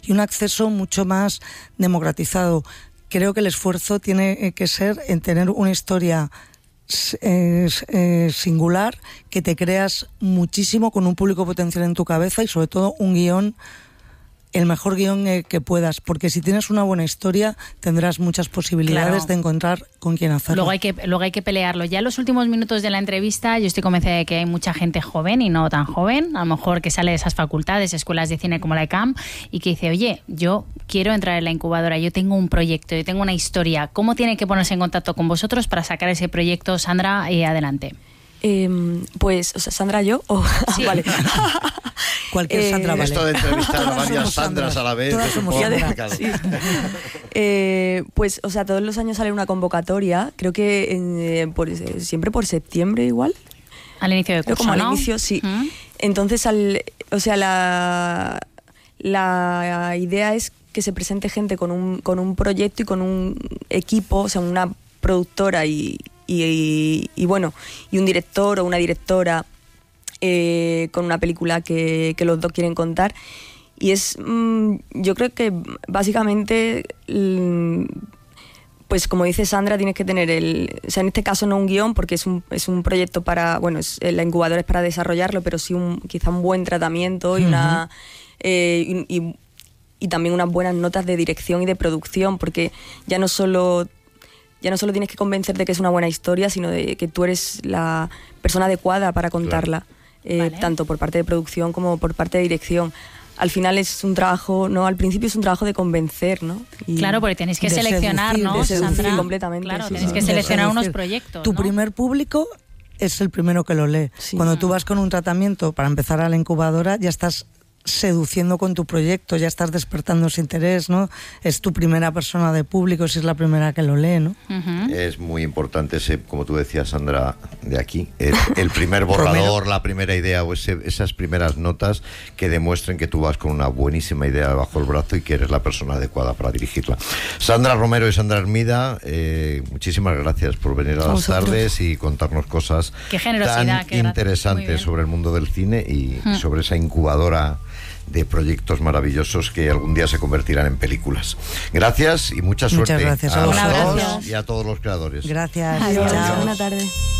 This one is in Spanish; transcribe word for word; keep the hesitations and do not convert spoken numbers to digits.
y un acceso mucho más democratizado. Creo que el esfuerzo tiene que ser en tener una historia eh, eh, singular, que te creas muchísimo, con un público potencial en tu cabeza y sobre todo un guión, el mejor guión eh, que puedas, porque si tienes una buena historia tendrás muchas posibilidades claro. de encontrar con quién hacerlo. Luego hay que luego hay que pelearlo. Ya en los últimos minutos de la entrevista yo estoy convencida de que hay mucha gente joven y no tan joven, a lo mejor que sale de esas facultades, escuelas de cine como la E C A M, y que dice, oye, yo quiero entrar en la incubadora, yo tengo un proyecto, yo tengo una historia. ¿Cómo tiene que ponerse en contacto con vosotros para sacar ese proyecto? Sandra, eh, adelante. Eh, pues, o sea, Sandra, yo o sí. vale. Cualquier eh, Sandra vale. Esto de entrevistar a varias Sandras a la vez es un poco complicado. Sí. eh, pues, o sea, todos los años sale una convocatoria, creo que eh, por, eh, siempre por septiembre igual. Al inicio de curso, como ¿no? al inicio, sí. ¿Mm? Entonces, al, o sea, la, la idea es que se presente gente con un, con un proyecto y con un equipo, o sea, una productora y Y, y, y bueno, y un director o una directora eh, con una película que, que los dos quieren contar. Y es, mmm, yo creo que básicamente, mmm, pues como dice Sandra, tienes que tener el, o sea, en este caso no un guión, porque es un, es un proyecto para, bueno, es, la incubadora es para desarrollarlo, pero sí un, quizá un buen tratamiento y una eh, y, y, y también unas buenas notas de dirección y de producción, porque ya no solo ya no solo tienes que convencer de que es una buena historia, sino de que tú eres la persona adecuada para contarla, claro. eh, vale. tanto por parte de producción como por parte de dirección. Al final es un trabajo, ¿no? Al principio es un trabajo de convencer, ¿no? Y claro, porque tenéis que seleccionar, seducir, ¿no? De seducir Sandra, completamente. Claro, sí, tenéis sí. que seleccionar seducir. unos proyectos, Tu ¿no? primer público es el primero que lo lee. Sí. Cuando tú vas con un tratamiento para empezar a la incubadora, ya estás seduciendo con tu proyecto, ya estás despertando ese interés, ¿no? Es tu primera persona de público, si es la primera que lo lee, ¿no? Uh-huh. Es muy importante ese, como tú decías, Sandra, de aquí, el, el primer borrador, la primera idea o ese, esas primeras notas que demuestren que tú vas con una buenísima idea bajo el brazo y que eres la persona adecuada para dirigirla. Sandra Romero y Sandra Hermida, eh, muchísimas gracias por venir a las tardes y contarnos cosas qué generosidad, tan qué interesantes sobre el mundo del cine y uh-huh. sobre esa incubadora de proyectos maravillosos que algún día se convertirán en películas. Gracias y mucha suerte. Muchas gracias a a los vosotros dos y a todos los creadores. Gracias. Adiós. Chao. Buena tarde.